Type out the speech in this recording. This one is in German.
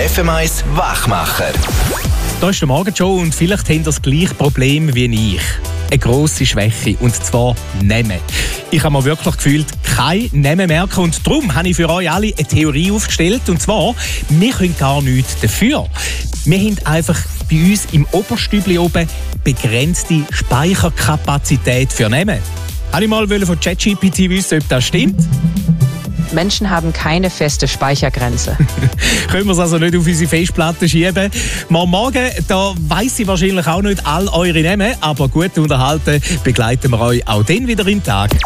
Der FM1 Wachmacher. Da ist der Morgenshow und vielleicht haben das gleiche Problem wie ich. Eine grosse Schwäche, und zwar Namen. Ich habe mir wirklich gefühlt, kein Namen merken, und darum habe ich für euch alle eine Theorie aufgestellt, und zwar, wir können gar nichts dafür. Wir haben einfach bei uns im Oberstübli oben begrenzte Speicherkapazität für Namen. Habe ich mal von ChatGPT wissen, ob das stimmt? Menschen haben keine feste Speichergrenze. Können wir es also nicht auf unsere Festplatte schieben? Morgen, da weiss ich wahrscheinlich auch nicht all eure Namen, aber gut unterhalten begleiten wir euch auch dann wieder im Tag.